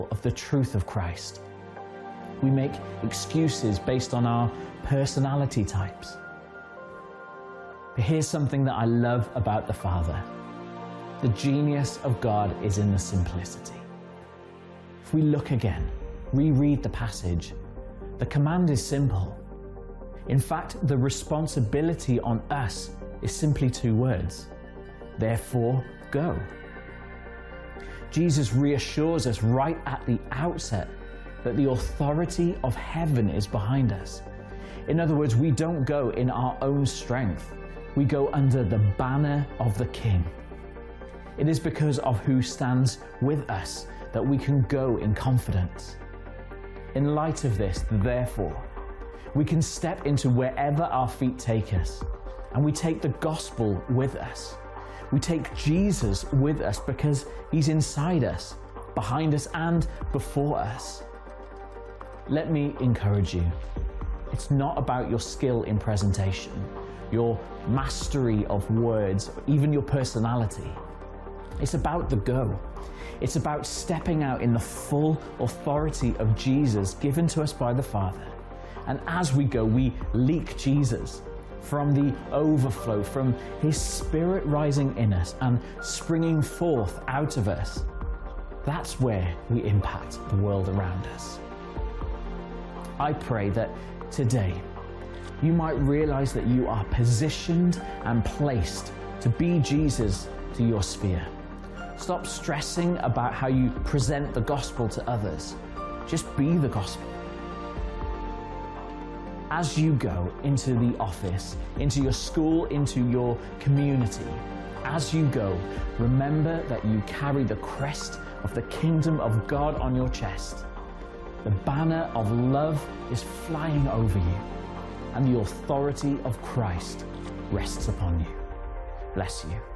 of the truth of Christ. We make excuses based on our personality types. But here's something that I love about the Father. The genius of God is in the simplicity. If we look again, reread the passage, the command is simple. In fact, the responsibility on us is simply 2 words. Therefore, go. Jesus reassures us right at the outset that the authority of heaven is behind us. In other words, we don't go in our own strength. We go under the banner of the King. It is because of who stands with us that we can go in confidence. In light of this, therefore, we can step into wherever our feet take us, and we take the gospel with us. We take Jesus with us because he's inside us, behind us, and before us. Let me encourage you. It's not about your skill in presentation, your mastery of words, even your personality. It's about the go. It's about stepping out in the full authority of Jesus given to us by the Father. And as we go, we leak Jesus from the overflow, from his Spirit rising in us and springing forth out of us. That's where we impact the world around us. I pray that today you might realize that you are positioned and placed to be Jesus to your sphere. Stop stressing about how you present the gospel to others. Just be the gospel. As you go into the office, into your school, into your community, as you go, remember that you carry the crest of the kingdom of God on your chest. The banner of love is flying over you, and the authority of Christ rests upon you. Bless you.